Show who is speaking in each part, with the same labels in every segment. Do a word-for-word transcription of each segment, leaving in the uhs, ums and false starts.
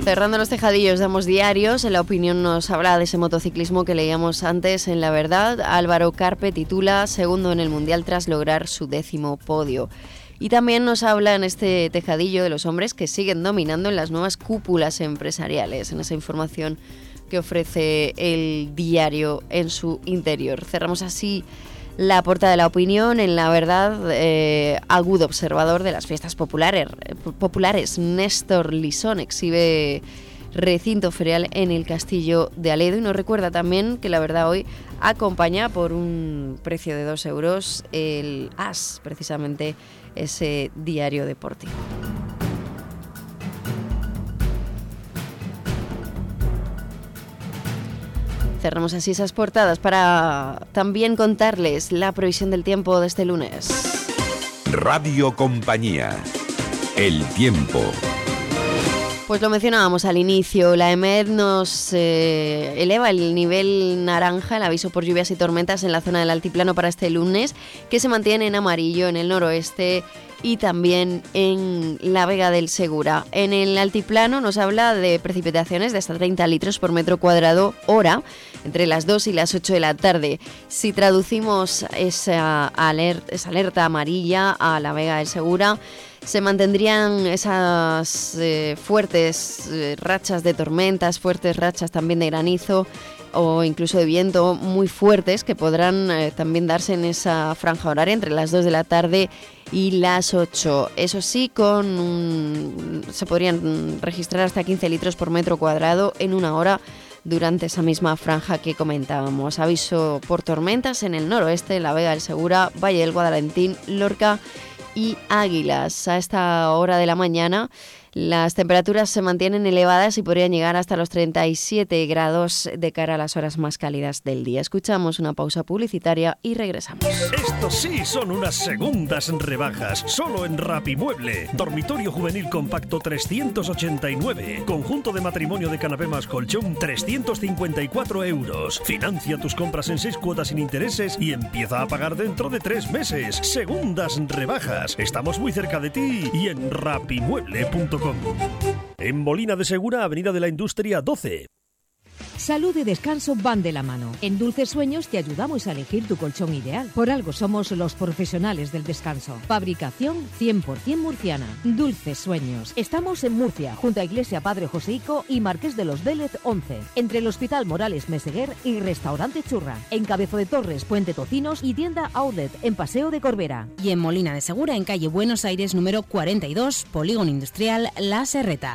Speaker 1: Cerrando los tejadillos, damos diarios. En La Opinión nos habla de ese motociclismo que leíamos antes en La Verdad. Álvaro Carpe titula segundo en el Mundial tras lograr su décimo podio. Y también nos habla en este tejadillo de los hombres que siguen dominando en las nuevas cúpulas empresariales, en esa información que ofrece el diario en su interior. Cerramos así la portada de La Opinión. En La Verdad, eh, agudo observador de las fiestas populares. populares. Néstor Lisón exhibe recinto ferial en el Castillo de Aledo y nos recuerda también que La Verdad hoy acompaña por un precio de dos euros el As, precisamente ese diario deportivo. Cerramos así esas portadas para también contarles la previsión del tiempo de este lunes.
Speaker 2: Radio Compañía. El tiempo.
Speaker 1: Pues lo mencionábamos al inicio, la EMET nos eh, eleva el nivel naranja, el aviso por lluvias y tormentas en la zona del altiplano para este lunes, que se mantiene en amarillo en el noroeste y también en la Vega del Segura. En el altiplano nos habla de precipitaciones de hasta treinta litros por metro cuadrado hora entre las dos y las ocho de la tarde. Si traducimos esa alerta, esa alerta amarilla a la Vega del Segura, se mantendrían esas eh, fuertes eh, rachas de tormentas, fuertes rachas también de granizo o incluso de viento muy fuertes que podrán eh, también darse en esa franja horaria entre las dos de la tarde y las ocho. Eso sí, con un, se podrían registrar hasta quince litros por metro cuadrado en una hora durante esa misma franja que comentábamos. Aviso por tormentas en el noroeste, la Vega del Segura, Valle del Guadalentín, Lorca y Águilas. A esta hora de la mañana las temperaturas se mantienen elevadas y podrían llegar hasta los treinta y siete grados de cara a las horas más cálidas del día. Escuchamos una pausa publicitaria y regresamos.
Speaker 3: Estos sí son unas segundas rebajas, solo en Rapimueble. Dormitorio juvenil compacto trescientos ochenta y nueve. Conjunto de matrimonio de canapé más colchón trescientos cincuenta y cuatro euros. Financia tus compras en seis cuotas sin intereses y empieza a pagar dentro de tres meses. Segundas rebajas. Estamos muy cerca de ti y en rapimueble punto com. En Molina de Segura, Avenida de la Industria doce.
Speaker 4: Salud y descanso van de la mano. En Dulces Sueños te ayudamos a elegir tu colchón ideal. Por algo somos los profesionales del descanso. Fabricación cien por ciento murciana. Dulces Sueños. Estamos en Murcia, junto a Iglesia Padre Joseico y Marqués de los Vélez once. Entre el Hospital Morales Meseguer y Restaurante Churra. En Cabezo de Torres, Puente Tocinos y tienda Outlet en Paseo de Corbera.
Speaker 5: Y en Molina de Segura, en calle Buenos Aires número cuarenta y dos, Polígono Industrial La Serreta.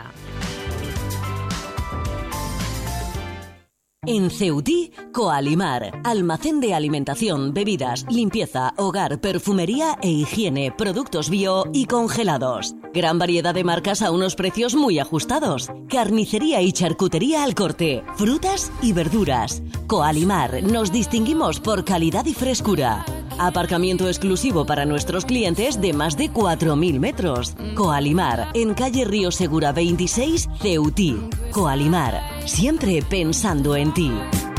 Speaker 6: En Ceutí, Coalimar, almacén de alimentación, bebidas, limpieza, hogar, perfumería e higiene, productos bio y congelados. Gran variedad de marcas a unos precios muy ajustados. Carnicería y charcutería al corte, frutas y verduras. Coalimar, nos distinguimos por calidad y frescura. Aparcamiento exclusivo para nuestros clientes de más de cuatro mil metros. Coalimar, en calle Río Segura veintiséis, Ceutí. Coalimar, siempre pensando en ti.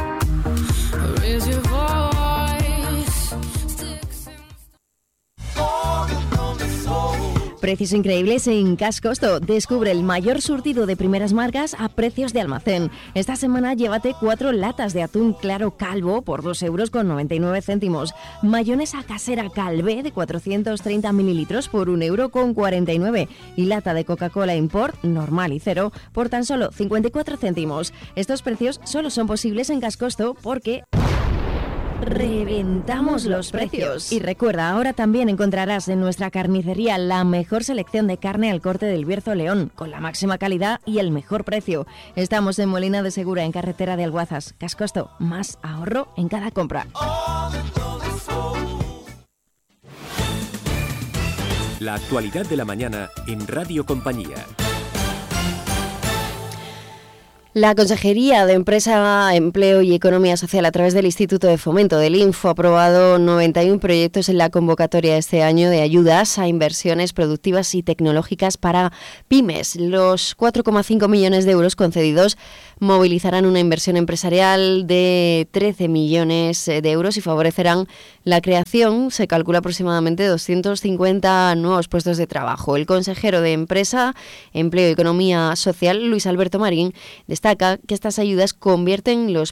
Speaker 7: Precios increíbles en Cash Costo. Descubre el mayor surtido de primeras marcas a precios de almacén. Esta semana llévate cuatro latas de atún claro calvo por dos euros con noventa y nueve céntimos. Mayonesa casera Calvé de cuatrocientos treinta mililitros por un euro con cuarenta y nueve. Y lata de Coca-Cola Import normal y cero por tan solo cincuenta y cuatro céntimos. Estos precios solo son posibles en Cash Costo porque reventamos los precios. Y recuerda, ahora también encontrarás en nuestra carnicería la mejor selección de carne al corte del Bierzo León, con la máxima calidad y el mejor precio. Estamos en Molina de Segura, en carretera de Alguazas. Cash Costo, más ahorro en cada compra.
Speaker 8: La actualidad de la mañana en Radio Compañía.
Speaker 1: La Consejería de Empresa, Empleo y Economía Social, a través del Instituto de Fomento del Info, ha aprobado noventa y uno proyectos en la convocatoria de este año de ayudas a inversiones productivas y tecnológicas para pymes. Los cuatro coma cinco millones de euros concedidos movilizarán una inversión empresarial de trece millones de euros y favorecerán la creación, se calcula aproximadamente doscientos cincuenta nuevos puestos de trabajo. El consejero de Empresa, Empleo y Economía Social, Luis Alberto Marín, destaca que estas ayudas convierten los